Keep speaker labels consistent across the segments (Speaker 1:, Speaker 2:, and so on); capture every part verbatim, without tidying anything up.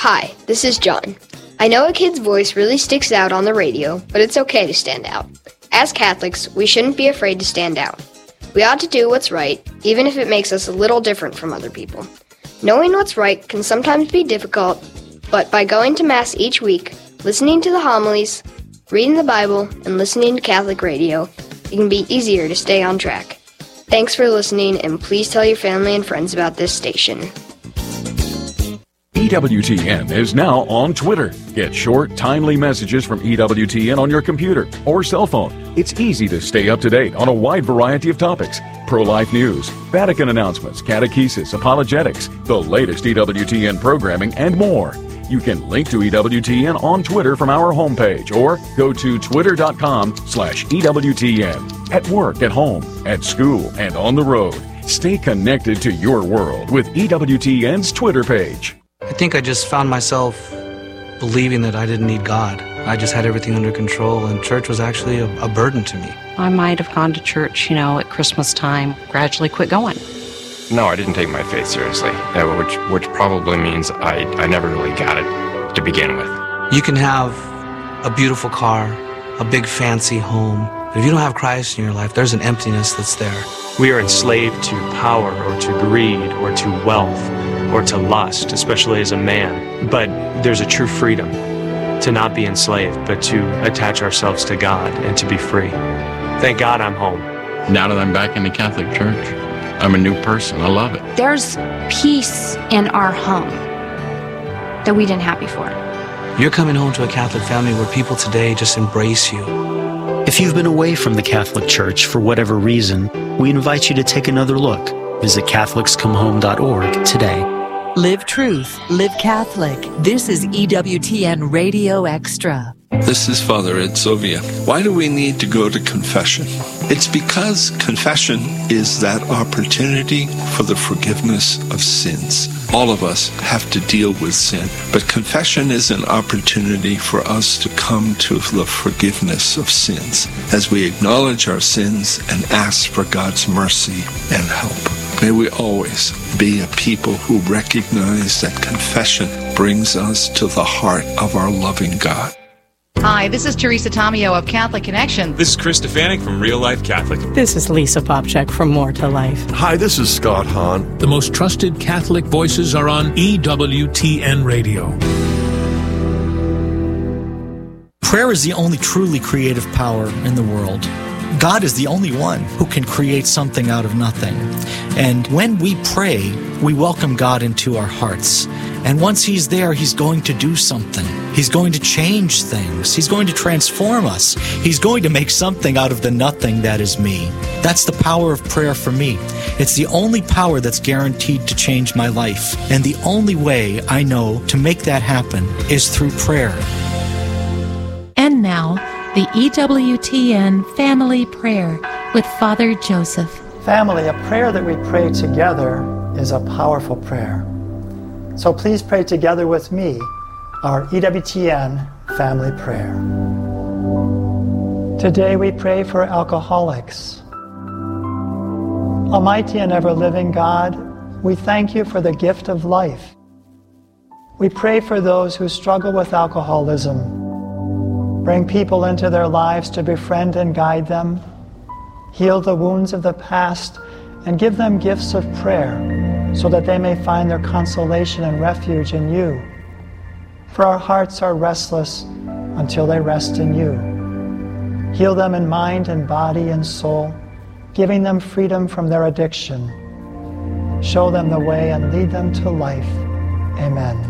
Speaker 1: Hi, this is John. I know a kid's voice really sticks out on the radio, but it's okay to stand out. As Catholics, we shouldn't be afraid to stand out. We ought to do what's right, even if it makes us a little different from other people. Knowing what's right can sometimes be difficult, but by going to Mass each week, listening to the homilies, reading the Bible, and listening to Catholic radio, it can be easier to stay on track. Thanks for listening, and please tell your family and friends about this station.
Speaker 2: E W T N is now on Twitter. Get short, timely messages from E W T N on your computer or cell phone. It's easy to stay up to date on a wide variety of topics. Pro-life news, Vatican announcements, catechesis, apologetics, the latest E W T N programming, and more. You can link to E W T N on Twitter from our homepage or go to twitter.com slash EWTN. At work, at home, at school, and on the road. Stay connected to your world with E W T N's Twitter page.
Speaker 3: I think I just found myself believing that I didn't need God. I just had everything under control, and church was actually a, a burden to me.
Speaker 4: I might have gone to church, you know, at Christmas time, gradually quit going.
Speaker 5: No, I didn't take my faith seriously, uh, which which probably means I, I never really got it to begin with.
Speaker 3: You can have a beautiful car, a big fancy home, but if you don't have Christ in your life, there's an emptiness that's there.
Speaker 6: We are enslaved to power or to greed or to wealth or to lust, especially as a man. But there's a true freedom to not be enslaved, but to attach ourselves to God and to be free. Thank God I'm home.
Speaker 7: Now that I'm back in the Catholic Church, I'm a new person. I love it.
Speaker 8: There's peace in our home that we didn't have before.
Speaker 3: You're coming home to a Catholic family where people today just embrace you.
Speaker 9: If you've been away from the Catholic Church for whatever reason, we invite you to take another look. Visit Catholics Come Home dot org today.
Speaker 10: Live truth, live Catholic. This is E W T N Radio Extra.
Speaker 11: This is Father Ed Sovia. Why do we need to go to confession? It's because confession is that opportunity for the forgiveness of sins. All of us have to deal with sin, but confession is an opportunity for us to come to the forgiveness of sins as we acknowledge our sins and ask for God's mercy and help. May we always be a people who recognize that confession brings us to the heart of our loving God.
Speaker 12: Hi, this is Teresa Tomeo of Catholic Connection.
Speaker 13: This is Chris Stefanik from Real Life Catholic.
Speaker 14: This is Lisa Popchak from More to Life.
Speaker 15: Hi, this is Scott Hahn.
Speaker 16: The most trusted Catholic voices are on E W T N Radio.
Speaker 17: Prayer is the only truly creative power in the world. God is the only one who can create something out of nothing. And when we pray, we welcome God into our hearts. And once He's there, He's going to do something. He's going to change things. He's going to transform us. He's going to make something out of the nothing that is me. That's the power of prayer for me. It's the only power that's guaranteed to change my life. And the only way I know to make that happen is through prayer.
Speaker 18: And now, the E W T N Family Prayer with Father Joseph.
Speaker 19: Family, a prayer that we pray together is a powerful prayer. So please pray together with me our E W T N Family Prayer. Today we pray for alcoholics. Almighty and ever-living God, we thank you for the gift of life. We pray for those who struggle with alcoholism. Bring people into their lives to befriend and guide them. Heal the wounds of the past and give them gifts of prayer so that they may find their consolation and refuge in you. For our hearts are restless until they rest in you. Heal them in mind and body and soul, giving them freedom from their addiction. Show them the way and lead them to life. Amen.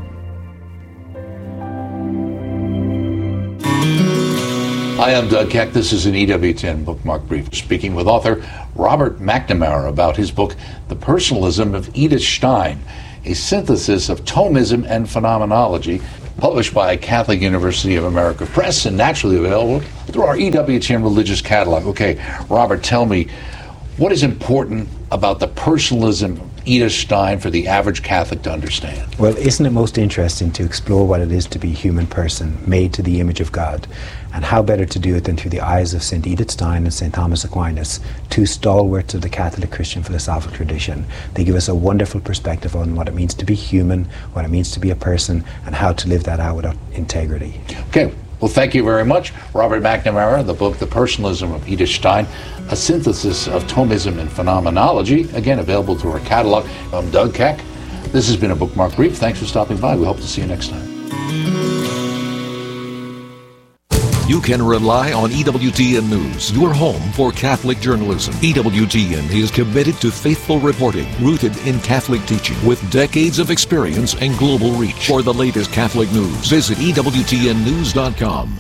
Speaker 20: Hi, I'm Doug Keck. This is an E W T N Bookmark Brief, speaking with author Robert McNamara about his book, The Personalism of Edith Stein, a synthesis of Thomism and phenomenology, published by Catholic University of America Press and naturally available through our E W T N Religious Catalog. Okay, Robert, tell me, what is important about the personalism Edith Stein for the average Catholic to understand?
Speaker 21: Well, isn't it most interesting to explore what it is to be a human person made to the image of God? And how better to do it than through the eyes of Saint Edith Stein and Saint Thomas Aquinas, two stalwarts of the Catholic Christian philosophical tradition. They give us a wonderful perspective on what it means to be human, what it means to be a person, and how to live that out with integrity.
Speaker 20: Okay. Well, thank you very much. Robert McNamara, the book, The Personalism of Edith Stein, a synthesis of Thomism and phenomenology, again, available through our catalog. I'm Doug Keck. This has been a Bookmark Brief. Thanks for stopping by. We hope to see you next time.
Speaker 16: You can rely on E W T N News, your home for Catholic journalism. E W T N is committed to faithful reporting, rooted in Catholic teaching, with decades of experience and global reach. For the latest Catholic news, visit E W T N news dot com.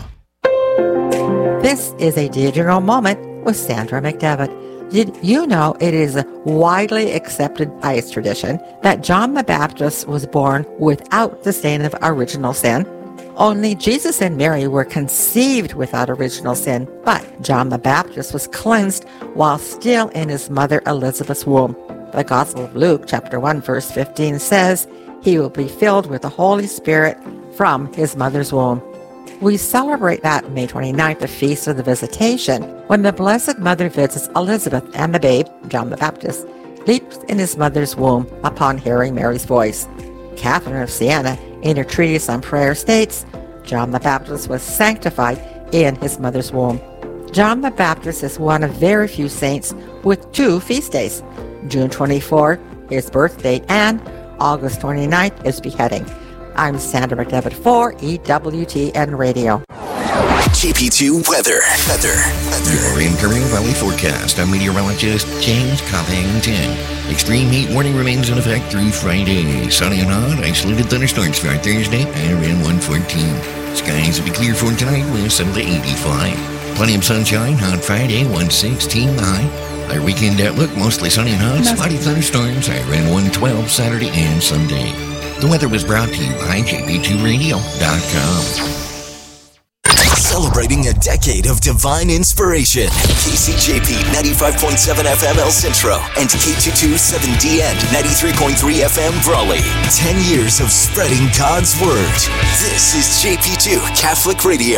Speaker 22: This is a digital moment with Sandra McDevitt. Did you know it is widely accepted pious tradition that John the Baptist was born without the stain of original sin? Only Jesus and Mary were conceived without original sin, but John the Baptist was cleansed while still in his mother Elizabeth's womb. The Gospel of Luke, chapter one, verse fifteen says, "He will be filled with the Holy Spirit from his mother's womb." We celebrate that May twenty-ninth, the Feast of the Visitation, when the Blessed Mother visits Elizabeth and the babe, John the Baptist, leaps in his mother's womb upon hearing Mary's voice. Catherine of Siena, in her treatise on prayer, states, John the Baptist was sanctified in his mother's womb. John the Baptist is one of very few saints with two feast days. June twenty-fourth, his birthday, and August twenty-ninth, his beheading. I'm Sandra McDevitt for E W T N Radio.
Speaker 23: G P two weather. Weather. Your Imperial Valley forecast. I'm meteorologist James Covington. Extreme heat warning remains in effect through Friday. Sunny and hot. Isolated thunderstorms start Thursday around one fourteen. Skies will be clear for tonight with sun to eighty-five. Plenty of sunshine. Hot Friday, one sixteen high. Our weekend outlook, mostly sunny and hot. Spotty thunderstorms around one twelve Saturday and Sunday. The weather was brought to you by J P two radio dot com. Celebrating a decade of divine inspiration. K C J P ninety-five point seven F M El Centro and K two twenty-seven D N ninety-three point three F M Brawley. Ten years of spreading God's Word. This is J P two Catholic Radio.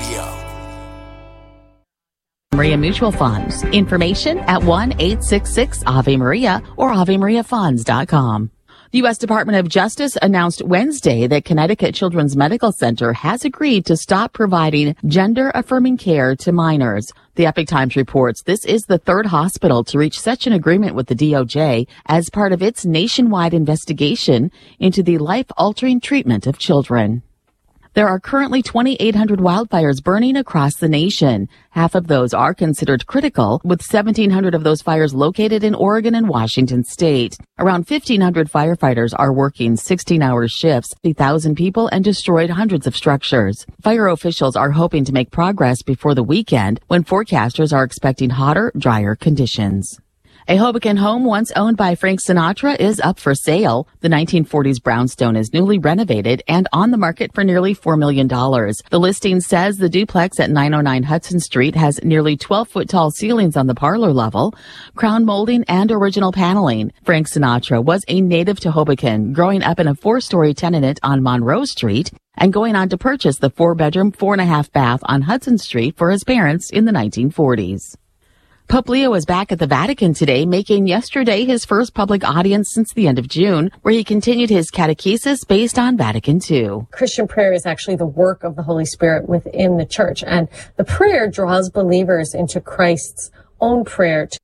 Speaker 24: Maria Mutual Funds. Information at one eight six six Ave Maria or ave maria funds dot com. The U S Department of Justice announced Wednesday that Connecticut Children's Medical Center has agreed to stop providing gender-affirming care to minors. The Epoch Times reports this is the third hospital to reach such an agreement with the D O J as part of its nationwide investigation into the life-altering treatment of children. There are currently twenty-eight hundred wildfires burning across the nation. Half of those are considered critical, with seventeen hundred of those fires located in Oregon and Washington state. Around fifteen hundred firefighters are working sixteen-hour shifts, fifty thousand people, and destroyed hundreds of structures. Fire officials are hoping to make progress before the weekend, when forecasters are expecting hotter, drier conditions. A Hoboken home once owned by Frank Sinatra is up for sale. The nineteen forties brownstone is newly renovated and on the market for nearly four million dollars. The listing says the duplex at nine oh nine Hudson Street has nearly twelve-foot tall ceilings on the parlor level, crown molding, and original paneling. Frank Sinatra was a native to Hoboken, growing up in a four-story tenement on Monroe Street and going on to purchase the four-bedroom, four-and-a-half bath on Hudson Street for his parents in the nineteen forties. Pope Leo is back at the Vatican today, making yesterday his first public audience since the end of June, where he continued his catechesis based on Vatican Two.
Speaker 25: Christian prayer is actually the work of the Holy Spirit within the church, and the prayer draws believers into Christ's own prayer to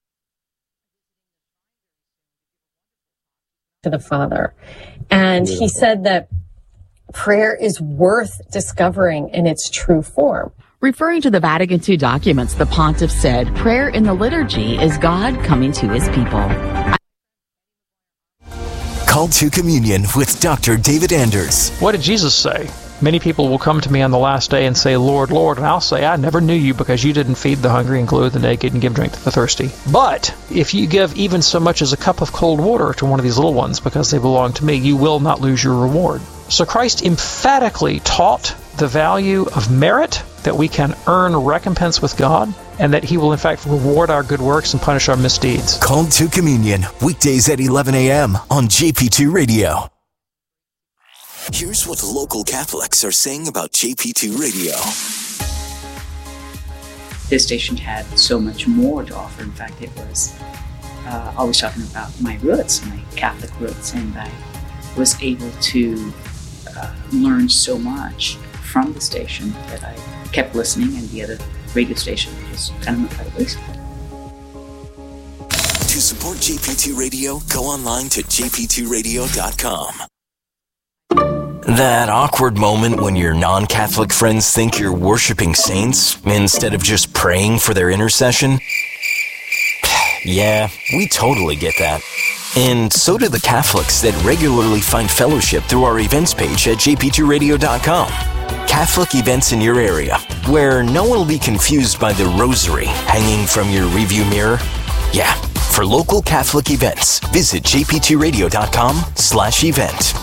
Speaker 25: the Father. And he said that prayer is worth discovering in its true form.
Speaker 24: Referring to the Vatican Two documents, the pontiff said, prayer in the liturgy is God coming to his people.
Speaker 23: Call to Communion with Doctor David Anders.
Speaker 26: What did Jesus say? Many people will come to me on the last day and say, Lord, Lord, and I'll say, I never knew you because you didn't feed the hungry and clothe the naked and give drink to the thirsty. But if you give even so much as a cup of cold water to one of these little ones because they belong to me, you will not lose your reward. So Christ emphatically taught the value of merit that we can earn recompense with God, and that He will in fact reward our good works and punish our misdeeds.
Speaker 1: Called to Communion, weekdays at eleven a.m. on J P two Radio.
Speaker 23: Here's what local Catholics are saying about J P two Radio.
Speaker 2: This station had so much more to offer. In fact, it was uh, always talking about my roots, my Catholic roots, and I was able to uh, learn so much from the station that I kept listening, and the other radio station just kind of went by the wayside.
Speaker 23: To support J P two Radio, go online to j p two radio dot com.
Speaker 1: That awkward moment when your non-Catholic friends think you're worshiping saints instead of just praying for their intercession? Yeah, we totally get that. And so do the Catholics that regularly find fellowship through our events page at j p two radio dot com. Catholic events in your area, where no one will be confused by the rosary hanging from your review mirror. Yeah, for local Catholic events, visit j p two radio dot com slash event.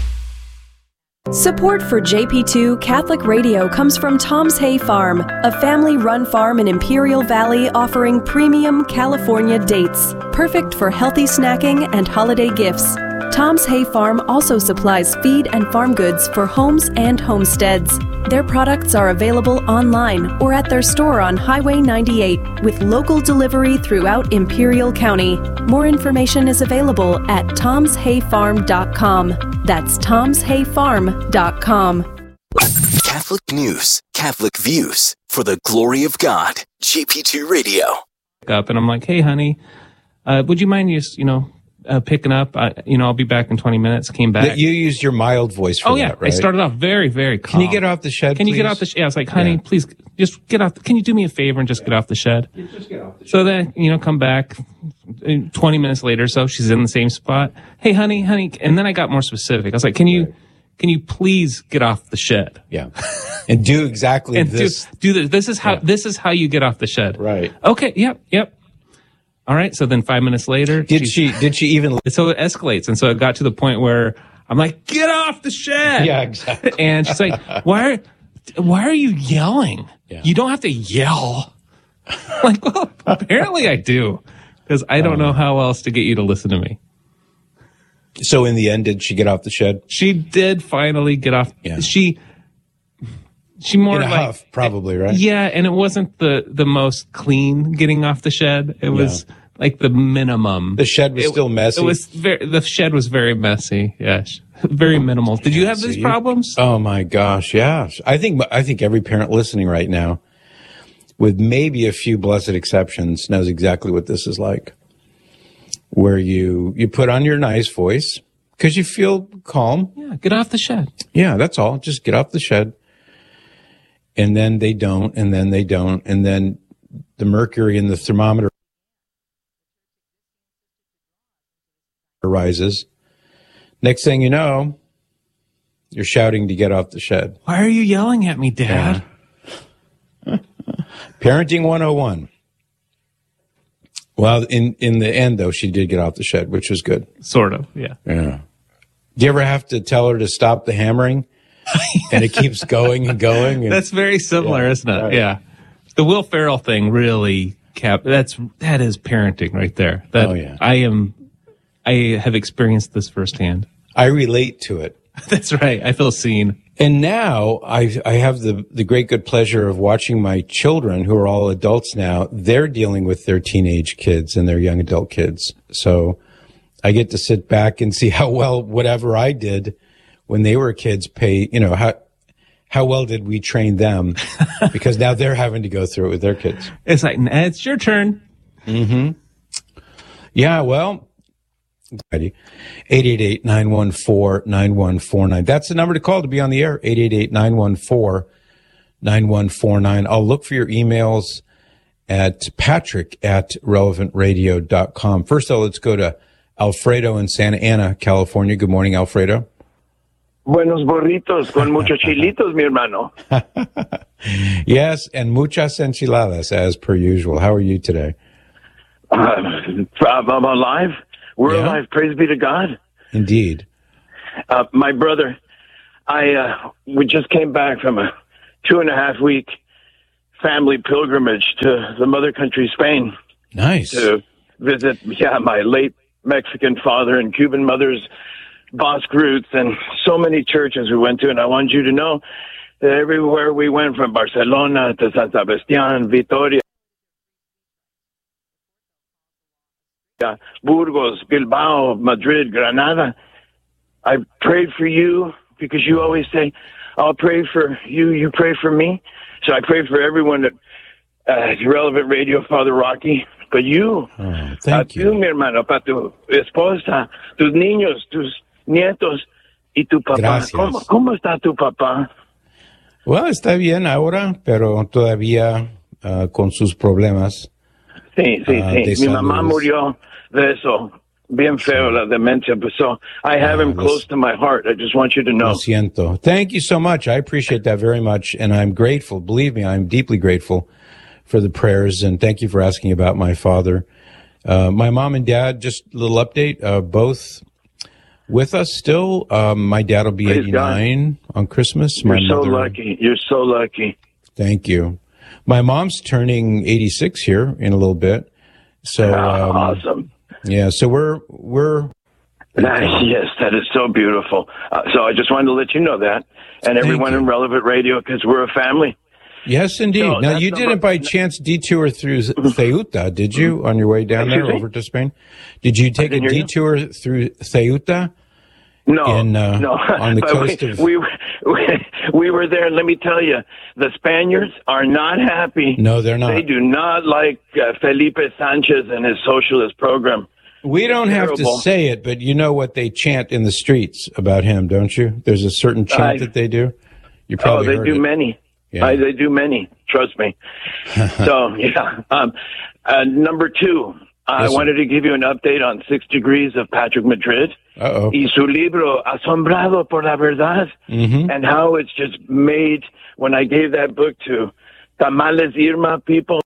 Speaker 4: Support for J P two Catholic Radio comes from Tom's Hay Farm, a family-run farm in Imperial Valley offering premium California dates, perfect for healthy snacking and holiday gifts. Tom's Hay Farm also supplies feed and farm goods for homes and homesteads. Their products are available online or at their store on Highway ninety-eight with local delivery throughout Imperial County. More information is available at toms hay farm dot com. That's toms hay farm dot com.
Speaker 23: Catholic news, Catholic views, for the glory of God. J P two Radio.
Speaker 5: Up and I'm like, hey, honey, uh, would you mind just, you know, Uh, picking up, uh, you know, I'll be back in twenty minutes. Came back.
Speaker 6: You used your mild voice for
Speaker 5: oh, yeah.
Speaker 6: that, right?
Speaker 5: I started off very, very calm.
Speaker 6: Can you get off the shed,
Speaker 5: Can
Speaker 6: please?
Speaker 5: you get off the shed? Yeah, I was like, honey, yeah. please just get off. The, can you do me a favor and just yeah. get off the shed?
Speaker 6: Yeah, just get off the shed.
Speaker 5: So then, you know, come back twenty minutes later or so. She's in the same spot. Hey, honey, honey. And then I got more specific. I was like, can you, right. can you please get off the shed?
Speaker 6: Yeah. And do exactly
Speaker 5: and
Speaker 6: this.
Speaker 5: Do, do this. This is how, yeah. this is how you get off the shed.
Speaker 6: Right.
Speaker 5: Okay. Yep. Yep. All right. So then five minutes later.
Speaker 6: Did she, did she even?
Speaker 5: So it escalates. And so it got to the point where I'm like, get off the shed.
Speaker 6: Yeah, exactly.
Speaker 5: And she's like, why are, why are you yelling? Yeah. You don't have to yell. I'm like, well, apparently I do. Because I don't um, know how else to get you to listen to me.
Speaker 6: So in the end, did she get off the shed?
Speaker 5: She did finally get off. Yeah. She, she more
Speaker 6: in a
Speaker 5: like,
Speaker 6: huff, probably, right?
Speaker 5: Yeah. And it wasn't the, the most clean getting off the shed. It was yeah. like the minimum.
Speaker 6: The shed was
Speaker 5: it,
Speaker 6: still messy.
Speaker 5: It was very, the shed was very messy. Yeah. Very minimal. Did you have these problems?
Speaker 6: Oh my gosh. Yeah. I think, I think every parent listening right now, with maybe a few blessed exceptions, knows exactly what this is like. Where you, you put on your nice voice because you feel calm.
Speaker 5: Yeah. Get off the shed.
Speaker 6: Yeah. That's all. Just get off the shed. And then they don't, and then they don't, and then the mercury in the thermometer rises. Next thing you know, you're shouting to get off the shed.
Speaker 5: Why are you yelling at me, Dad?
Speaker 6: Yeah. Parenting one oh one. Well, in, in the end, though, she did get off the shed, which was good.
Speaker 5: Sort of, yeah.
Speaker 6: Yeah. Do you ever have to tell her to stop the hammering? And it keeps going and going. And,
Speaker 5: that's very similar,
Speaker 6: yeah,
Speaker 5: isn't it?
Speaker 6: right.
Speaker 5: Yeah. The Will Ferrell thing really kept, that's, that is parenting right there. That,
Speaker 6: oh, yeah.
Speaker 5: I am, I have experienced this firsthand.
Speaker 6: I relate to it.
Speaker 5: That's right. I feel seen.
Speaker 6: And now I, I have the, the great good pleasure of watching my children, who are all adults now, they're dealing with their teenage kids and their young adult kids. So I get to sit back and see how well whatever I did when they were kids pay, you know, how, how well did we train them? Because now they're having to go through it with their kids.
Speaker 5: It's like, it's your turn.
Speaker 6: Mm-hmm. Yeah, well, eight eight eight, nine one four, nine one four nine. That's the number to call to be on the air, eight eight eight, nine one four, nine one four nine. I'll look for your emails at patrick at relevant radio dot com. First, though, let's go to Alfredo in Santa Ana, California. Good morning, Alfredo.
Speaker 7: Buenos burritos con muchos chilitos, mi hermano.
Speaker 6: Yes, and muchas enchiladas, as per usual. How are you today?
Speaker 7: Uh, I'm alive. We're
Speaker 6: Yeah.
Speaker 7: alive. Praise be to God.
Speaker 6: Indeed.
Speaker 7: Uh, my brother, I uh, we just came back from a two and a half week family pilgrimage to the mother country, Spain.
Speaker 6: Nice.
Speaker 7: To visit, yeah, my late Mexican father and Cuban mother's Basque roots, and so many churches we went to. And I want you to know that everywhere we went, from Barcelona to San Sebastián, Vitoria, Burgos, Bilbao, Madrid, Granada, I prayed for you because you always say, I'll pray for you, you pray for me. So I pray for everyone at uh, Relevant Radio, Father Rocky. But you,
Speaker 6: oh, thank
Speaker 7: a you, mi hermano, para tu esposa, tus niños, tus nietos, y tu papá. ¿Cómo, ¿Cómo está tu papá?
Speaker 6: Well, está bien ahora, pero todavía uh, con sus problemas.
Speaker 7: Sí, sí,
Speaker 6: uh,
Speaker 7: sí. Mi mamá murió de eso. Bien feo, la demencia. So I have him close to my heart. I just want you to know.
Speaker 6: Lo siento. Thank you so much. I appreciate that very much. And I'm grateful. Believe me, I'm deeply grateful for the prayers. And thank you for asking about my father. Uh, my mom and dad, just a little update, uh, both with us still. Um, my dad will be
Speaker 7: Praise
Speaker 6: eighty-nine
Speaker 7: God.
Speaker 6: On Christmas.
Speaker 7: You're
Speaker 6: my
Speaker 7: so
Speaker 6: mother,
Speaker 7: lucky. You're so lucky.
Speaker 6: Thank you. My mom's turning eighty-six here in a little bit. So
Speaker 7: oh,
Speaker 6: um,
Speaker 7: awesome.
Speaker 6: Yeah, so we're we're
Speaker 7: Nice. Yes, that is so beautiful. Uh, so I just wanted to let you know that, and everyone in Relevant Radio, because we're a family.
Speaker 6: Yes, indeed.
Speaker 7: So
Speaker 6: now,
Speaker 7: that's
Speaker 6: you
Speaker 7: number-
Speaker 6: didn't by chance detour through Ceuta, did you, on your way down there
Speaker 7: Excuse me?
Speaker 6: over to Spain? Did you take a
Speaker 7: didn't hear you.
Speaker 6: detour through Ceuta?
Speaker 7: No,
Speaker 6: in, uh,
Speaker 7: no.
Speaker 6: on the
Speaker 7: But
Speaker 6: coast
Speaker 7: we,
Speaker 6: of...
Speaker 7: we, we, we were there. Let me tell you, the Spaniards are not happy.
Speaker 6: No, they're not.
Speaker 7: They do not like uh, Felipe Sanchez and his socialist program.
Speaker 6: We don't have to
Speaker 7: Terrible.
Speaker 6: say it, but you know what they chant in the streets about him, don't you? There's a certain chant
Speaker 7: I-
Speaker 6: that they do. You
Speaker 7: Oh,
Speaker 6: probably
Speaker 7: they
Speaker 6: heard
Speaker 7: do
Speaker 6: it.
Speaker 7: many.
Speaker 6: Yeah.
Speaker 7: I, they do many. Trust me. So, yeah. Um, uh, number two, I
Speaker 6: Yes, sir.
Speaker 7: wanted to give you an update on Six Degrees of Patrick Madrid.
Speaker 6: Uh-oh.
Speaker 7: Y su libro, Asombrado por la Verdad,
Speaker 6: Mhm.
Speaker 7: and how it's just made when I gave that book to Tamales Irma people.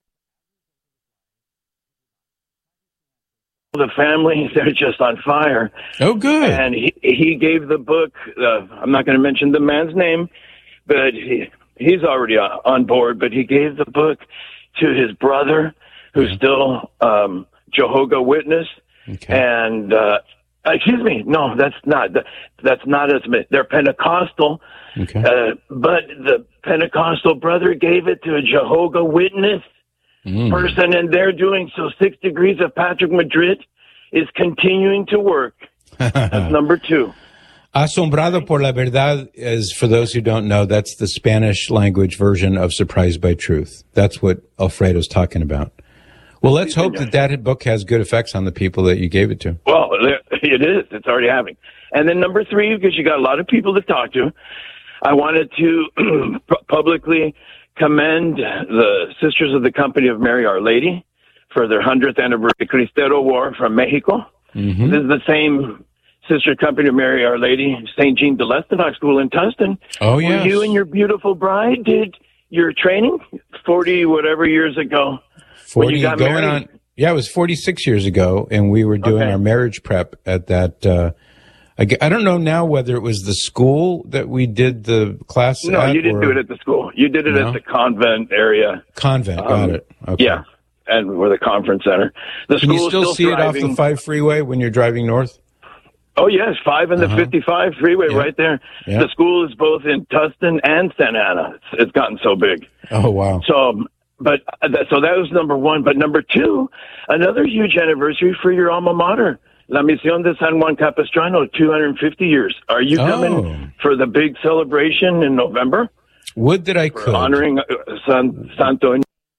Speaker 7: The family, they're just on fire.
Speaker 6: Oh, good.
Speaker 7: And he, he gave the book, uh, I'm not going to mention the man's name, but he, he's already on on board, but he gave the book to his brother, who's still um, Jehovah Witness.
Speaker 6: Okay.
Speaker 7: And, uh, excuse me, no, that's not, that's not as, they're Pentecostal.
Speaker 6: Okay.
Speaker 7: Uh, but the Pentecostal brother gave it to a Jehovah Witness
Speaker 6: Mm.
Speaker 7: person, and they're doing so. Six Degrees of Patrick Madrid is continuing to work. That's number two.
Speaker 6: Asombrado por la Verdad is, for those who don't know, that's the Spanish language version of Surprised by Truth. That's what Alfredo's talking about. Well, let's hope that that book has good effects on the people that you gave it to.
Speaker 7: Well, there- it is. It's already having. And then number three, because you got a lot of people to talk to, I wanted to pu- publicly commend the Sisters of the Company of Mary Our Lady for their hundredth anniversary Cristero War from Mexico.
Speaker 6: Mm-hmm.
Speaker 7: This is the same Sister Company of Mary Our Lady, Saint Jean de Lestinock School in Tustin.
Speaker 6: Oh,
Speaker 7: Where
Speaker 6: yes.
Speaker 7: you and your beautiful bride did your training forty whatever years ago. when
Speaker 6: forty
Speaker 7: you got
Speaker 6: going
Speaker 7: married.
Speaker 6: on. Yeah, it was forty-six years ago, and we were doing
Speaker 7: Okay.
Speaker 6: our marriage prep at that. Uh, I, g- I don't know now whether it was the school that we did the class
Speaker 7: No,
Speaker 6: at,
Speaker 7: you didn't
Speaker 6: or
Speaker 7: do it at the school. You did it
Speaker 6: No?
Speaker 7: at the convent area.
Speaker 6: convent.
Speaker 7: Um,
Speaker 6: Got it. Okay.
Speaker 7: Yeah, and we're the conference center. The
Speaker 6: Can you
Speaker 7: school
Speaker 6: still,
Speaker 7: is
Speaker 6: see it off
Speaker 7: thriving.
Speaker 6: the five freeway when you're driving north?
Speaker 7: Oh yes, five and the
Speaker 6: Uh-huh.
Speaker 7: fifty-five freeway
Speaker 6: Yeah.
Speaker 7: right there.
Speaker 6: Yeah.
Speaker 7: The school is both in Tustin and Santa Ana. It's, it's gotten so big.
Speaker 6: Oh, wow.
Speaker 7: So, um, but uh, that, so that was number one. But number two, another huge anniversary for your alma mater, La Misión de San Juan Capistrano, two hundred fifty years. Are you
Speaker 6: Oh.
Speaker 7: coming for the big celebration in November?
Speaker 6: Would that I
Speaker 7: For
Speaker 6: could.
Speaker 7: honoring uh, San, Santo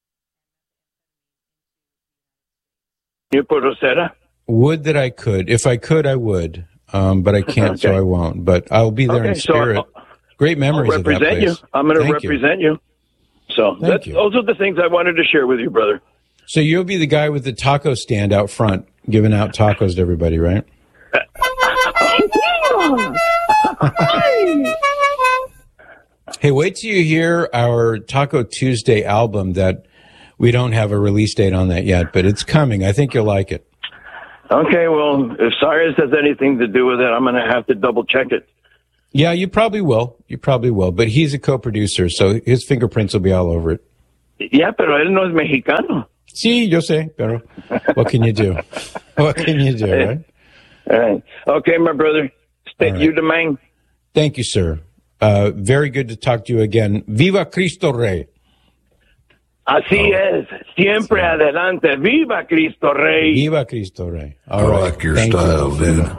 Speaker 7: Rosera?
Speaker 6: Would that I could. If I could, I would. Um, but I can't, so
Speaker 7: Okay.
Speaker 6: I won't. But I'll be there
Speaker 7: Okay,
Speaker 6: in
Speaker 7: so
Speaker 6: spirit.
Speaker 7: I'll-
Speaker 6: Great
Speaker 7: I'll
Speaker 6: memories of that
Speaker 7: represent you.
Speaker 6: place.
Speaker 7: I'm going to
Speaker 6: Thank you.
Speaker 7: represent you. So
Speaker 6: Thank
Speaker 7: that's,
Speaker 6: you.
Speaker 7: those are the things I wanted to share with you, brother.
Speaker 6: So you'll be the guy with the taco stand out front, giving out tacos to everybody, right? Hey, wait till you hear our Taco Tuesday album that we don't have a release date on that yet, but it's coming. I think you'll like it.
Speaker 7: Okay, well, if Cyrus has anything to do with it, I'm going to have to double check it.
Speaker 6: Yeah, you probably will. You probably will. But he's a co-producer, so his fingerprints will be all over it.
Speaker 7: Yeah, pero él no es mexicano.
Speaker 6: Sí, yo sé, pero what can you do? What can you do, right?
Speaker 7: All right. Okay, my brother. Stay right. You the man.
Speaker 6: Thank you, sir. Uh, very good to talk to you again. Viva Cristo Rey.
Speaker 7: Así oh. es. Siempre sí. Adelante. Viva Cristo Rey.
Speaker 6: Viva Cristo Rey. All
Speaker 15: I
Speaker 6: right.
Speaker 15: like your
Speaker 6: Thank
Speaker 15: style,
Speaker 6: you.
Speaker 15: dude.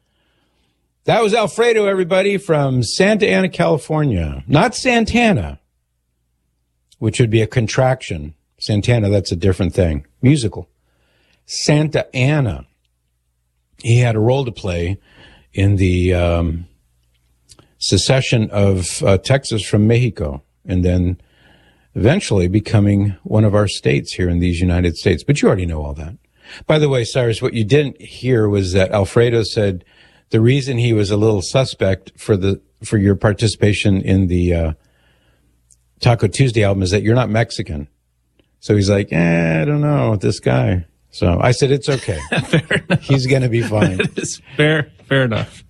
Speaker 6: That was Alfredo, everybody, from Santa Ana, California. Not Santana, which would be a contraction. Santana, that's a different thing. Musical. Santa Ana. He had a role to play in the um, secession of uh, Texas from Mexico, and then eventually becoming one of our states here in these United States. But you already know all that. By the way, Cyrus, what you didn't hear was that Alfredo said the reason he was a little suspect for the for your participation in the uh, Taco Tuesday album is that you're not Mexican. So he's like, eh, I don't know, this guy. So I said, it's okay.
Speaker 5: Fair enough.
Speaker 6: He's going to be fine.
Speaker 5: It's fair, fair enough.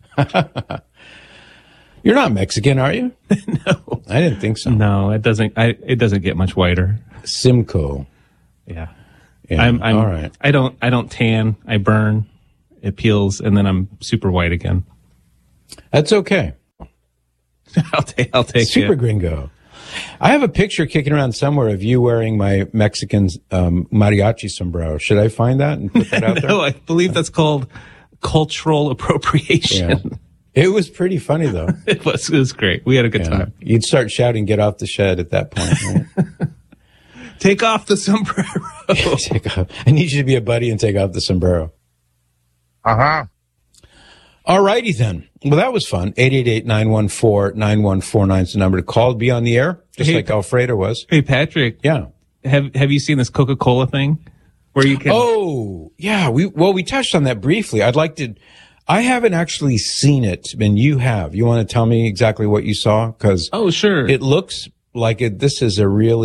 Speaker 6: You're not Mexican, are you?
Speaker 5: No.
Speaker 6: I didn't think so.
Speaker 5: No, it doesn't, I, it doesn't get much whiter.
Speaker 6: Simcoe.
Speaker 5: Yeah.
Speaker 6: yeah.
Speaker 5: I'm, I'm,
Speaker 6: all right.
Speaker 5: I don't, I don't tan. I burn. It peels, and then I'm super white again.
Speaker 6: That's okay.
Speaker 5: I'll take, I'll take
Speaker 6: Super
Speaker 5: it.
Speaker 6: gringo. I have a picture kicking around somewhere of you wearing my Mexican um, mariachi sombrero. Should I find that and put that out there?
Speaker 5: No, I believe that's called cultural appropriation.
Speaker 6: Yeah. It was pretty funny, though.
Speaker 5: it was. It was great. We had a good
Speaker 6: yeah.
Speaker 5: time.
Speaker 6: You'd start shouting, "Get off the shed!" at that point. Right?
Speaker 5: Take off the sombrero.
Speaker 6: take off. I need you to be a buddy and take off the sombrero.
Speaker 5: Uh huh.
Speaker 6: All righty then. Well, that was fun. eight eight eight, nine one four, nine one four nine is the number to call to be on the air, just
Speaker 5: hey,
Speaker 6: like Alfredo was.
Speaker 5: Hey, Patrick.
Speaker 6: Yeah.
Speaker 5: Have Have you seen this Coca-Cola thing? Where you can?
Speaker 6: Oh, yeah. We well, we touched on that briefly. I'd like to. I haven't actually seen it, and you have. You want to tell me exactly what you saw? Because
Speaker 5: oh, sure.
Speaker 6: It looks like it. This is a really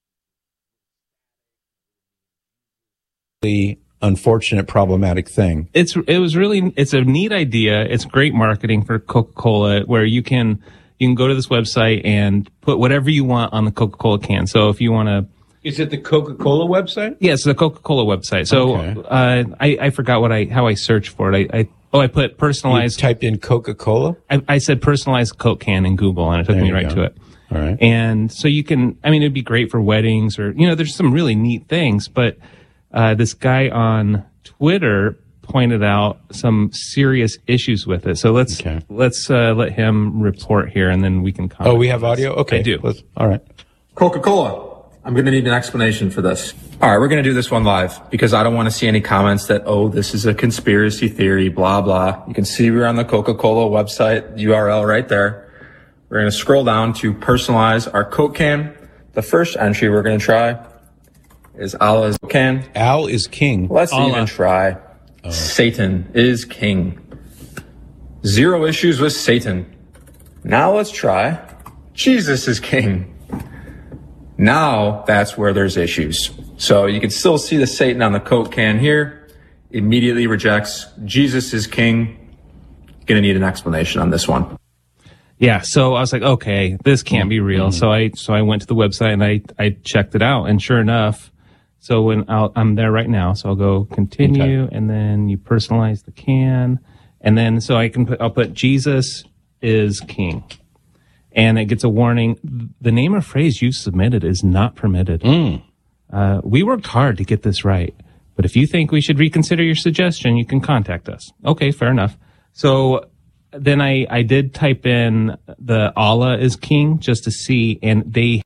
Speaker 6: unfortunate, problematic thing.
Speaker 5: It's it was really it's a neat idea. It's great marketing for Coca-Cola, where you can you can go to this website and put whatever you want on the Coca-Cola can. So if you want to.
Speaker 6: Is it the Coca-Cola website?
Speaker 5: Yes, yeah, the Coca-Cola website. So
Speaker 6: okay.
Speaker 5: uh, I, I forgot what I how I searched for it. I, I oh I put personalized.
Speaker 6: You typed in Coca-Cola.
Speaker 5: I, I said personalized Coke can in Google, and it took
Speaker 6: there
Speaker 5: me right
Speaker 6: go.
Speaker 5: to it.
Speaker 6: All right.
Speaker 5: And so you can. I mean, it'd be great for weddings, or you know, there's some really neat things. But uh, this guy on Twitter pointed out some serious issues with it. So let's
Speaker 6: okay.
Speaker 5: let's uh, let him report here, and then we can comment.
Speaker 6: Oh, we have audio. Okay,
Speaker 5: I do.
Speaker 6: Let's, all right.
Speaker 3: Coca-Cola. I'm going to need an explanation for this. All right, we're going to do this one live because I don't want to see any comments that, oh, this is a conspiracy theory, blah, blah. You can see we're on the Coca-Cola website, U R L right there. We're going to scroll down to personalize our Coke can. The first entry we're going to try is Allah's can.
Speaker 6: Al is king.
Speaker 3: Let's
Speaker 5: Allah.
Speaker 3: even try oh. Satan is king. Zero issues with Satan. Now let's try Jesus is king. Now that's where there's issues. So you can still see the Satan on the Coke can here. Immediately rejects Jesus is king. Gonna need an explanation on this one.
Speaker 5: Yeah, so I was like, okay, this can't be real. Mm-hmm. So I so I went to the website and I I checked it out, and sure enough, so when I'll, I'm there right now, so I'll go continue, okay. and then you personalize the can, and then so I can put I'll put Jesus is king. And it gets a warning. The name or phrase you submitted is not permitted.
Speaker 6: Mm.
Speaker 5: Uh, we worked hard to get this right. But if you think we should reconsider your suggestion, you can contact us. Okay, fair enough. So then I, I did type in the Allah is king just to see, and they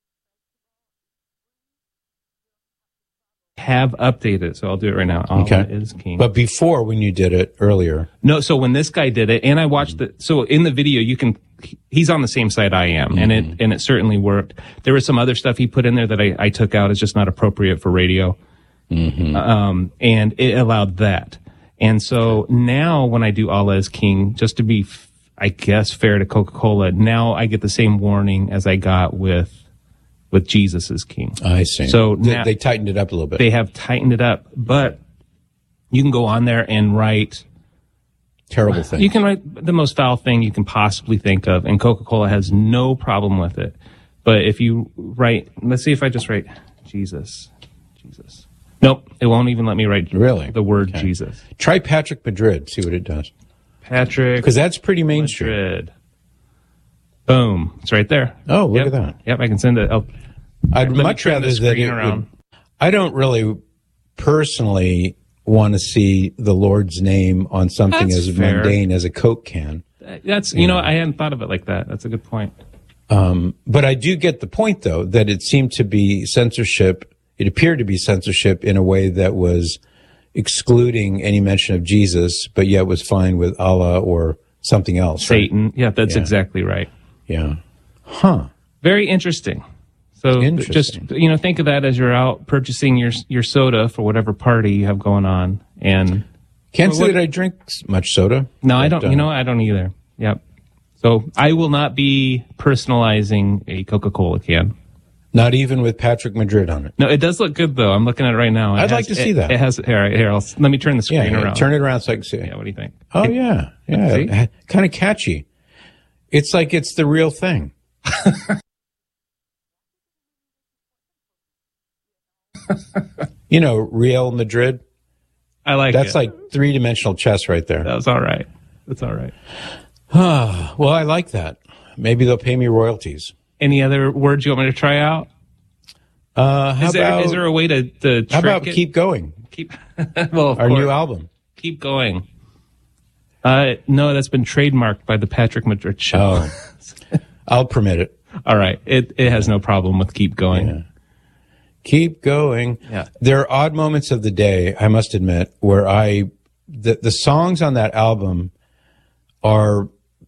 Speaker 5: have updated. So I'll do it right now. Allah
Speaker 6: okay.
Speaker 5: is king.
Speaker 6: But before, when you did it earlier.
Speaker 5: No, so when this guy did it, and I watched it, so in the video, you can, he's on the same side I am, mm-hmm. and it and it certainly worked. There was some other stuff he put in there that I, I took out. It's just not appropriate for radio.
Speaker 6: Mm-hmm.
Speaker 5: Um, and it allowed that. And so now when I do Allah is king, just to be, I guess, fair to Coca-Cola, now I get the same warning as I got with with Jesus is king.
Speaker 6: I see.
Speaker 5: So
Speaker 6: they,
Speaker 5: now,
Speaker 6: they tightened it up a little bit.
Speaker 5: They have tightened it up, but you can go on there and write
Speaker 6: terrible things.
Speaker 5: You can write the most foul thing you can possibly think of, and Coca-Cola has no problem with it. But if you write, let's see if I just write Jesus, Jesus. Nope, it won't even let me write
Speaker 6: really
Speaker 5: the word
Speaker 6: okay.
Speaker 5: Jesus.
Speaker 6: Try Patrick Madrid, see what it does.
Speaker 5: Patrick.
Speaker 6: Because that's pretty mainstream.
Speaker 5: Madrid. Boom. It's right there.
Speaker 6: Oh, look
Speaker 5: yep.
Speaker 6: at that.
Speaker 5: Yep, I can send it. I'll,
Speaker 6: I'd much rather that it would, I don't really personally want to see the Lord's name on something
Speaker 5: That's
Speaker 6: as
Speaker 5: fair.
Speaker 6: mundane as a Coke can.
Speaker 5: That's, you, you know, know, I hadn't thought of it like that. That's a good point.
Speaker 6: Um, but I do get the point, though, that it seemed to be censorship. It appeared to be censorship in a way that was excluding any mention of Jesus, but yet was fine with Allah or something else.
Speaker 5: Satan.
Speaker 6: Right?
Speaker 5: Yeah, that's
Speaker 6: yeah.
Speaker 5: exactly right.
Speaker 6: Yeah. Huh.
Speaker 5: Very interesting. So
Speaker 6: interesting.
Speaker 5: just, you know, think of that as you're out purchasing your your soda for whatever party you have going on. And
Speaker 6: can't
Speaker 5: well,
Speaker 6: say
Speaker 5: what,
Speaker 6: that I drink much soda.
Speaker 5: No, I don't.
Speaker 6: Uh,
Speaker 5: you know, I don't either. Yep. So I will not be personalizing a Coca-Cola can.
Speaker 6: Not even with Patrick Madrid on it.
Speaker 5: No, it does look good though. I'm looking at it right now. It
Speaker 6: I'd
Speaker 5: has,
Speaker 6: like to see
Speaker 5: it,
Speaker 6: that.
Speaker 5: It has here. Here, I'll, let me turn the screen
Speaker 6: yeah, yeah,
Speaker 5: around.
Speaker 6: Turn it around so I can see it.
Speaker 5: Yeah. What do you think?
Speaker 6: Oh
Speaker 5: it,
Speaker 6: yeah, yeah. Kind of catchy. It's like it's the real thing. You know, Real Madrid.
Speaker 5: I like
Speaker 6: That's
Speaker 5: it.
Speaker 6: like three-dimensional chess right there.
Speaker 5: That's all right. That's all right.
Speaker 6: Well, I like that. Maybe they'll pay me royalties.
Speaker 5: Any other words you want me to try out?
Speaker 6: Uh, how
Speaker 5: is, there,
Speaker 6: about,
Speaker 5: is there a way to, to
Speaker 6: how about
Speaker 5: it?
Speaker 6: Keep Going?
Speaker 5: Keep well,
Speaker 6: our
Speaker 5: course.
Speaker 6: new album.
Speaker 5: Keep Going. Uh, no, that's been trademarked by the Patrick Madrid Show.
Speaker 6: Oh. I'll permit it.
Speaker 5: All right. It it has no problem with Keep Going.
Speaker 6: Yeah. Keep going.
Speaker 5: Yeah.
Speaker 6: There are odd moments of the day, I must admit, where I the the songs on that album are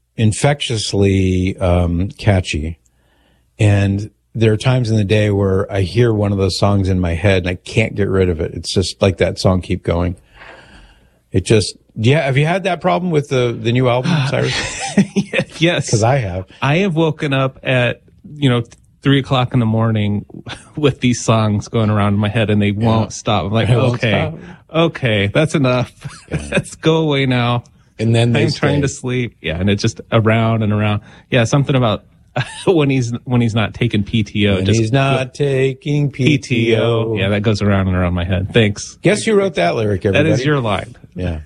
Speaker 6: infectiously um, catchy, and there are times in the day where I hear one of those songs in my head and I can't get rid of it. It's just like that song, Keep Going. It just, yeah. Have you had that problem with the, the new album, Cyrus?
Speaker 5: Yes.
Speaker 6: Because I have.
Speaker 5: I have woken up at, you know, three o'clock in the morning with these songs going around in my head and they yeah. won't stop. I'm like, okay, okay, that's enough. Yeah. Let's go away now.
Speaker 6: And then they
Speaker 5: I'm
Speaker 6: stay.
Speaker 5: trying to sleep. Yeah. And it's just around and around. Yeah. Something about when he's, when he's not taking P T O.
Speaker 6: When
Speaker 5: just,
Speaker 6: he's not taking P T O.
Speaker 5: Yeah. That goes around and around my head. Thanks.
Speaker 6: Guess who wrote that lyric, everybody?
Speaker 5: That is your line.
Speaker 6: Yeah.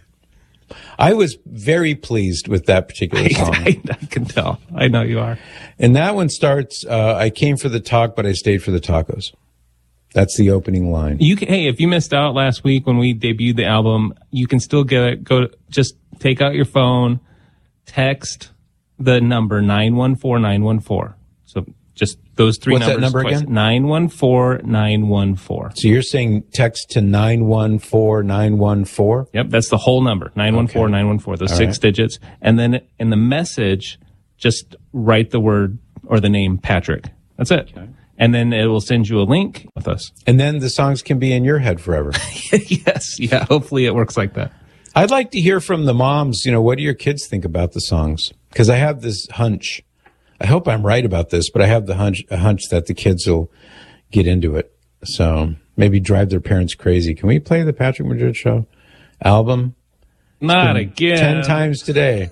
Speaker 6: I was very pleased with that particular song.
Speaker 5: I, I, I can tell. I know you are.
Speaker 6: And that one starts, uh, I came for the talk, but I stayed for the tacos. That's the opening line.
Speaker 5: You can, hey, if you missed out last week when we debuted the album, you can still get it. Go, just take out your phone, text the number nine one four nine one four. So just those three
Speaker 6: What's
Speaker 5: numbers.
Speaker 6: What's that number
Speaker 5: twice.
Speaker 6: again?
Speaker 5: nine one four nine one four.
Speaker 6: So you're saying text to nine one four nine one four?
Speaker 5: Yep, that's the whole number. nine one four nine one four, those
Speaker 6: All
Speaker 5: six
Speaker 6: right.
Speaker 5: digits. And then in the message, just write the word or the name Patrick. That's it. Okay. And then it will send you a link with us.
Speaker 6: And then the songs can be in your head forever.
Speaker 5: Yes. Yeah. Hopefully it works like that.
Speaker 6: I'd like to hear from the moms, you know, what do your kids think about the songs? Because I have this hunch. I hope I'm right about this, but I have the hunch, a hunch that the kids will get into it. So maybe drive their parents crazy. Can we play the Patrick Madrid Show album?
Speaker 5: Not again.
Speaker 6: Ten times today.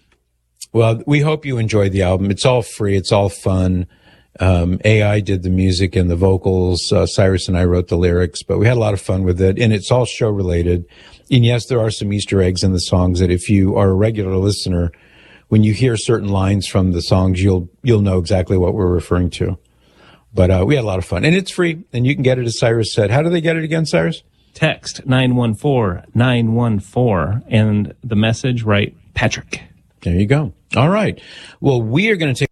Speaker 6: Well, we hope you enjoyed the album. It's all free. It's all fun. Um, A I did the music and the vocals. Uh, Cyrus and I wrote the lyrics, but we had a lot of fun with it. And it's all show related. And yes, there are some Easter eggs in the songs that if you are a regular listener, when you hear certain lines from the songs, you'll, you'll know exactly what we're referring to. But, uh, we had a lot of fun and it's free and you can get it as Cyrus said. How do they get it again, Cyrus?
Speaker 5: Text nine one four nine one four and the message, write Patrick.
Speaker 6: There you go. All right. Well, we are going to take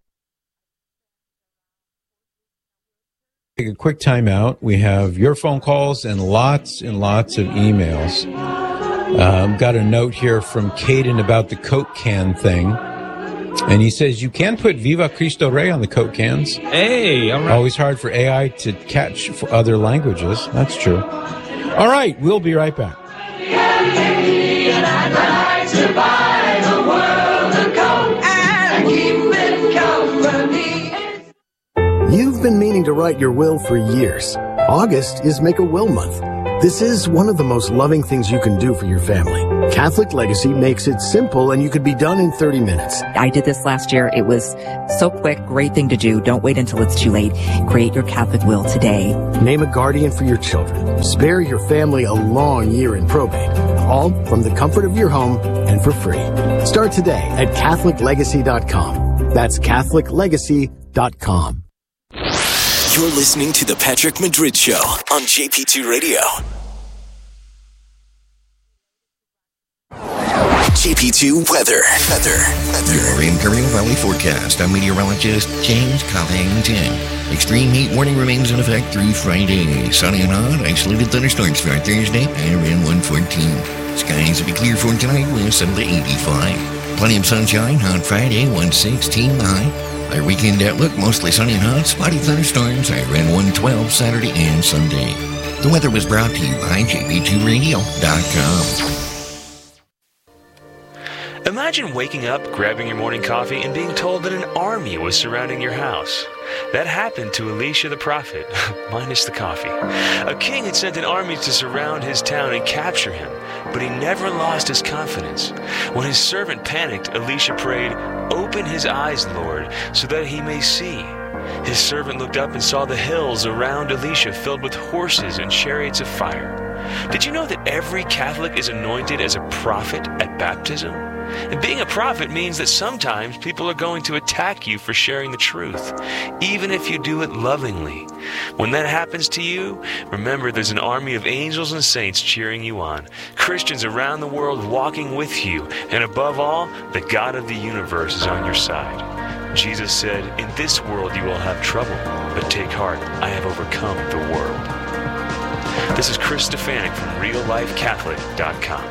Speaker 6: Take a quick time out. We have your phone calls and lots and lots of emails. Um, got a note here from Caden about the Coke can thing. And he says, you can put Viva Cristo Rey on the Coke cans.
Speaker 5: Hey, all right.
Speaker 6: Always hard for A I to catch for other languages. That's true. All right, we'll be right back.
Speaker 8: You've been meaning to write your will for years. August is Make a Will Month. This is one of the most loving things you can do for your family. Catholic Legacy makes it simple, and you could be done in thirty minutes.
Speaker 9: I did this last year. It was so quick, great thing to do. Don't wait until it's too late. Create your Catholic will today.
Speaker 8: Name a guardian for your children. Spare your family a long year in probate. All from the comfort of your home and for free. Start today at Catholic Legacy dot com. That's Catholic Legacy dot com.
Speaker 1: You're listening to The Patrick Madrid Show on J P two Radio. J P two weather. Weather. Weather.
Speaker 23: Your Imperial Valley forecast. I'm meteorologist James Covington. Extreme heat warning remains in effect through Friday. Sunny and hot. Isolated thunderstorms for Thursday around one fourteen. Skies will be clear for tonight with sun to eighty-five. Plenty of sunshine on Friday, one sixteen high. Our weekend outlook, mostly sunny and hot. Spotty thunderstorms around one twelve Saturday and Sunday. The weather was brought to you by J P two radio dot com.
Speaker 10: Imagine waking up, grabbing your morning coffee, and being told that an army was surrounding your house. That happened to Elisha the prophet, minus the coffee. A king had sent an army to surround his town and capture him, but he never lost his confidence. When his servant panicked, Elisha prayed, "Open his eyes, Lord, so that he may see." His servant looked up and saw the hills around Elisha filled with horses and chariots of fire. Did you know that every Catholic is anointed as a prophet at baptism? And being a prophet means that sometimes people are going to attack you for sharing the truth, even if you do it lovingly. When that happens to you, remember there's an army of angels and saints cheering you on, Christians around the world walking with you, and above all, the God of the universe is on your side. Jesus said, "In this world you will have trouble, but take heart, I have overcome the world." This is Chris Stefanik from real life catholic dot com.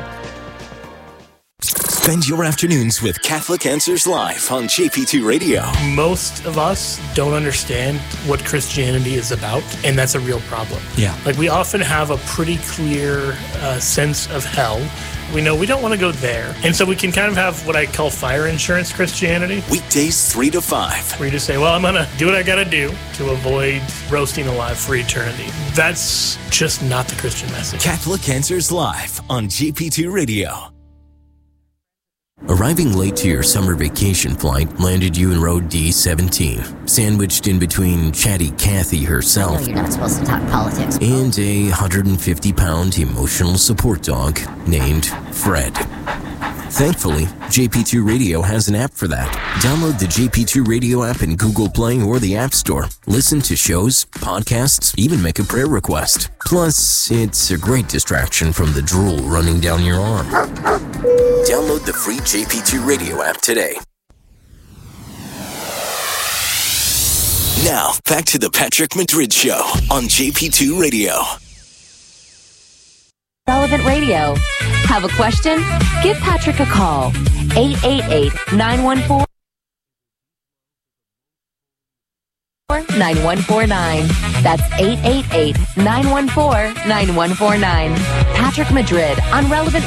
Speaker 1: Spend your afternoons with Catholic Answers Live on J P two Radio.
Speaker 11: Most of us don't understand what Christianity is about, and that's a real problem.
Speaker 6: Yeah.
Speaker 11: Like, we often have a pretty clear uh, sense of hell. We know we don't want to go there. And so we can kind of have what I call fire insurance Christianity.
Speaker 1: Weekdays three to five.
Speaker 11: Where you just say, well, I'm going to do what I got to do to avoid roasting alive for eternity. That's just not the Christian message.
Speaker 1: Catholic Answers Live on J P two Radio. Arriving late to your summer vacation flight landed you in row D seventeen, sandwiched in between chatty Kathy herself.
Speaker 12: I know you're not supposed to talk politics.
Speaker 1: And a one hundred fifty pound emotional support dog named Fred. Thankfully, J P two Radio has an app for that. Download the J P two Radio app in Google Play or the App Store. Listen to shows, podcasts, even make a prayer request. Plus, it's a great distraction from the drool running down your arm. Download the free J P two Radio app today. Now, back to the Patrick Madrid Show on J P two Radio.
Speaker 13: Relevant Radio. Have a question? Give Patrick a call. eight eight eight, nine one four, nine one four nine. That's eight eight eight, nine one four, nine one four nine. Patrick Madrid on Relevant